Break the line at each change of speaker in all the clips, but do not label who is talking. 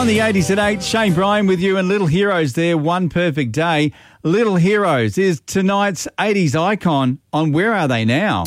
on the 80s at 8, Shane Bryan with you and Little Heroes there, One Perfect Day. Little Heroes is tonight's 80s icon on Where Are They Now?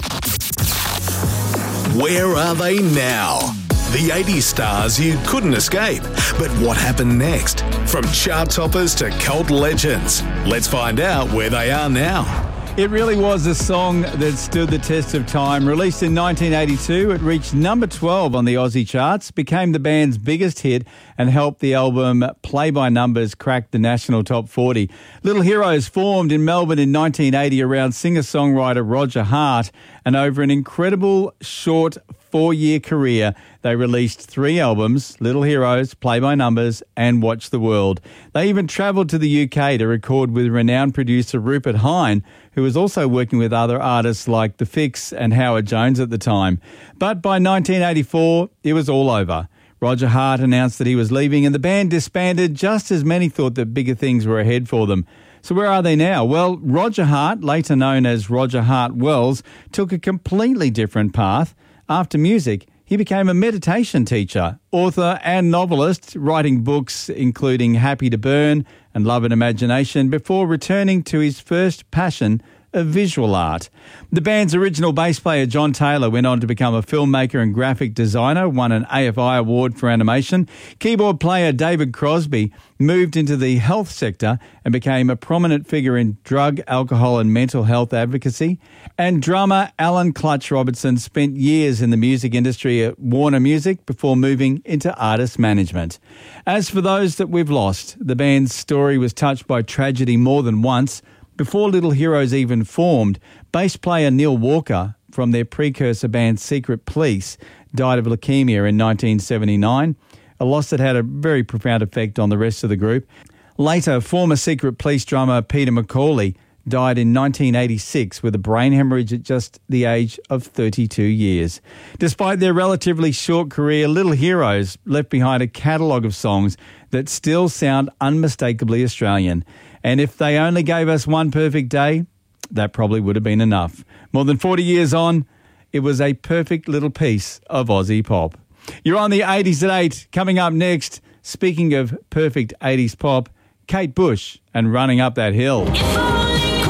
Where are they now? The 80s stars you couldn't escape. But what happened next? From chart toppers to cult legends. Let's find out where they are now.
It really was a song that stood the test of time. Released in 1982, it reached number 12 on the Aussie charts, became the band's biggest hit and helped the album Play by Numbers crack the national top 40. Little Heroes formed in Melbourne in 1980 around singer-songwriter Roger Hart, and over an incredible short 4-year career, they released 3 albums, Little Heroes, Play by Numbers and Watch the World. They even travelled to the UK to record with renowned producer Rupert Hine, who was also working with other artists like The Fix and Howard Jones at the time. But by 1984, it was all over. Roger Hart announced that he was leaving and the band disbanded just as many thought that bigger things were ahead for them. So where are they now? Well, Roger Hart, later known as Roger Hart Wells, took a completely different path. After music, he became a meditation teacher, author and novelist, writing books including Happy to Burn and Love and Imagination before returning to his first passion of visual art. The band's original bass player, John Taylor, went on to become a filmmaker and graphic designer, won an AFI award for animation. Keyboard player David Crosby moved into the health sector and became a prominent figure in drug, alcohol and mental health advocacy. And drummer Alan Clutch Robertson spent years in the music industry at Warner Music before moving into artist management. As for those that we've lost, the band's story was touched by tragedy more than once. Before Little Heroes even formed, bass player Neil Walker from their precursor band Secret Police died of leukemia in 1979, a loss that had a very profound effect on the rest of the group. Later, former Secret Police drummer Peter McCauley died in 1986 with a brain hemorrhage at just the age of 32 years. Despite their relatively short career, Little Heroes left behind a catalogue of songs that still sound unmistakably Australian. And if they only gave us One Perfect Day, that probably would have been enough. More than 40 years on, it was a perfect little piece of Aussie pop. You're on the 80s at 8. Coming up next, speaking of perfect 80s pop, Kate Bush and Running Up That Hill.